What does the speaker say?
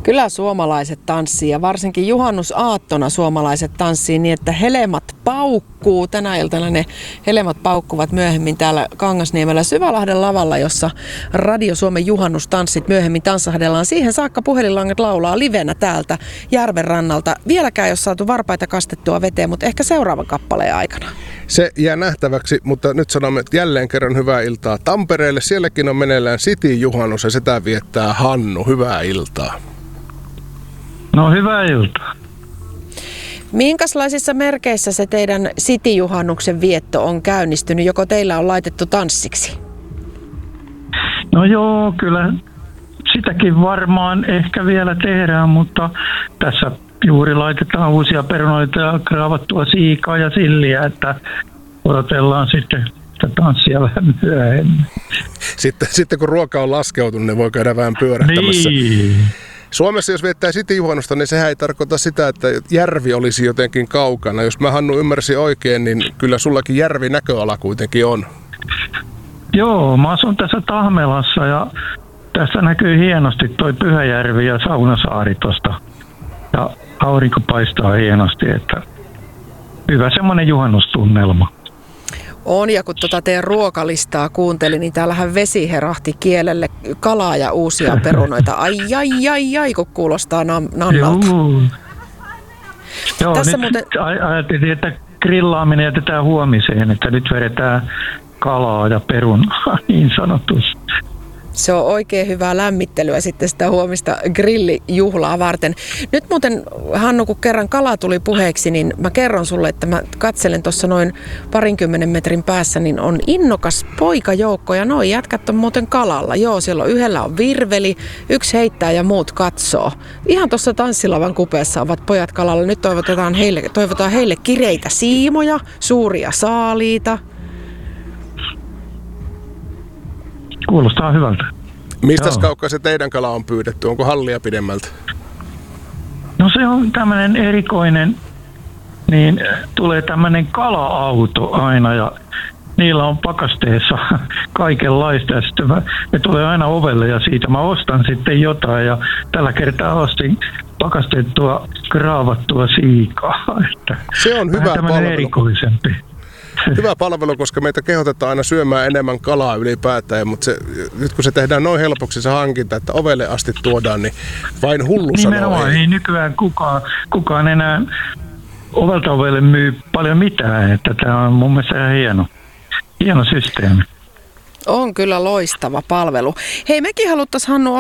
Kyllä suomalaiset tanssii ja varsinkin juhannusaattona suomalaiset tanssii niin, että helemat paukkuu. Tänä iltana ne helemat paukkuvat myöhemmin täällä Kangasniemellä Syvälahden lavalla, jossa Radio Suomen juhannustanssit myöhemmin tanssahdellaan. Siihen saakka puhelinlangat laulaa livenä täältä järven rannalta. Vieläkään ei ole saatu varpaita kastettua veteen, mutta ehkä seuraavan kappaleen aikana. Se jää nähtäväksi, mutta nyt sanomme jälleen kerran hyvää iltaa Tampereelle. Sielläkin on meneillään City-juhannus ja sitä viettää Hannu. Hyvää iltaa. No hyvää iltaa. Minkälaisissa merkeissä se teidän City-juhannuksen vietto on käynnistynyt? Joko teillä on laitettu tanssiksi? No joo, kyllä sitäkin varmaan ehkä vielä tehdään, mutta tässä juuri laitetaan uusia perunoita ja kraavattua siikaa ja silliä, että odotellaan sitten sitä tanssia vähän myöhemmin. Sitten kun ruoka on laskeutunut, niin voi käydä vähän pyörähtämässä. Niin. Suomessa jos viettää City-juhannusta, niin sehän ei tarkoita sitä, että järvi olisi jotenkin kaukana. Jos mä Hannu ymmärsin oikein, niin kyllä sullakin järvi näköala kuitenkin on. Joo, mä asun tässä Tahmelassa ja tässä näkyy hienosti toi Pyhäjärvi ja Saunasaari tosta. Ja aurinko paistaa hienosti, että hyvä semmoinen juhannustunnelma. On, ja kun teidän ruokalistaa kuuntelin, niin täällähän vesi herahti kielelle, kalaa ja uusia perunoita. Ai, kun kuulostaa nannalta. Joo, tässä nyt ajattelin, että grillaaminen jätetään huomiseen, että nyt vedetään kalaa ja perunaa niin sanotusti. Se on oikein hyvää lämmittelyä sitten sitä huomista grillijuhlaa varten. Nyt muuten, Hannu, kun kerran kala tuli puheeksi, niin mä kerron sulle, että mä katselen tuossa noin 20 metrin päässä, niin on innokas poikajoukko ja noi jätkät on muuten kalalla. Joo, siellä on yhdellä on virveli, yksi heittää ja muut katsoo. Ihan tuossa tanssilavan kupeessa ovat pojat kalalla. Nyt toivotaan heille kireitä siimoja, suuria saaliita. Kuulostaa hyvältä. Mistäs kaukaa se teidän kala on pyydetty? Onko hallia pidemmältä? No se on tämmöinen erikoinen, niin tulee tämmöinen kala-auto aina ja niillä on pakasteessa kaikenlaista ja sitten ne tulee aina ovelle ja siitä mä ostan sitten jotain ja tällä kertaa ostin pakastettua, kraavattua siikaa. Että se on hyvä palvelu. Erikoisempi. Hyvä palvelu, koska meitä kehotetaan aina syömään enemmän kalaa ylipäätään, mutta nyt kun se tehdään noin helpoksi se hankinta, että ovelle asti tuodaan, niin vain hullu sanoo ei nykyään kukaan enää ovelta ovelle myy paljon mitään, että tämä on mun mielestä ihan hieno systeemi. On kyllä loistava palvelu. Hei, mekin haluttaisiin, Hannu,